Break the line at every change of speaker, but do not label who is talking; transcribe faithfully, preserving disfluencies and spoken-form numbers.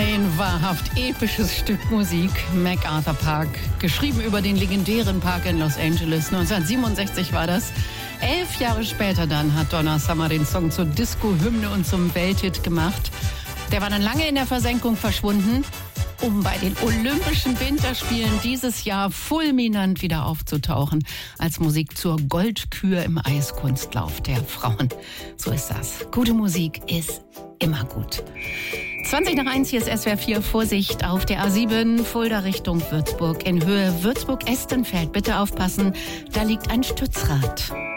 Ein wahrhaft episches Stück Musik, MacArthur Park, geschrieben über den legendären Park in Los Angeles. neunzehnhundertsiebenundsechzig war das. Elf Jahre später dann hat Donna Summer den Song zur Disco-Hymne und zum Welthit gemacht. Der war dann lange in der Versenkung verschwunden, um bei den Olympischen Winterspielen dieses Jahr fulminant wieder aufzutauchen, als Musik zur Goldkür im Eiskunstlauf der Frauen. So ist das. Gute Musik ist immer gut. zwanzig nach eins, hier ist S W R vier. Vorsicht auf der A sieben, Fulda Richtung Würzburg. In Höhe Würzburg-Estenfeld. Bitte aufpassen, da liegt ein Stützrad.